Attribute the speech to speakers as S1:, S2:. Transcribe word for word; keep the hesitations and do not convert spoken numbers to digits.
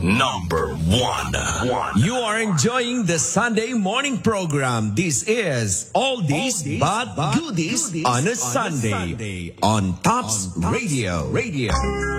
S1: number one.
S2: You are enjoying the Sunday morning program. This is Oldies but Goodies on a Sunday on Tops Radio. Radio.